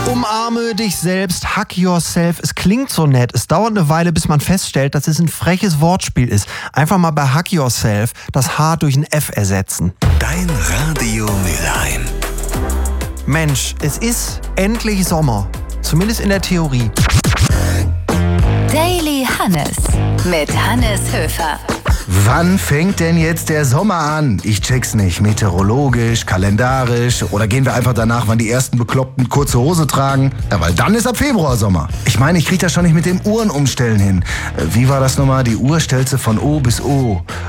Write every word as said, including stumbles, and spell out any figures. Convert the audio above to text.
Umarme dich selbst, hug yourself. Es klingt so nett. Es dauert eine Weile, bis man feststellt, dass es ein freches Wortspiel ist. Einfach mal bei hug yourself das H durch ein F ersetzen. Dein Radio Mülheim. Mensch, es ist endlich Sommer. Zumindest in der Theorie. Daily Hannes mit Hannes Höfer. Wann fängt denn jetzt der Sommer an? Ich check's nicht. Meteorologisch, kalendarisch oder gehen wir einfach danach, wann die ersten Bekloppten kurze Hose tragen? Ja, weil dann ist ab Februar Sommer. Ich meine, ich krieg das schon nicht mit dem Uhrenumstellen hin. Wie war das nochmal? Die Uhr stellst du von O bis O.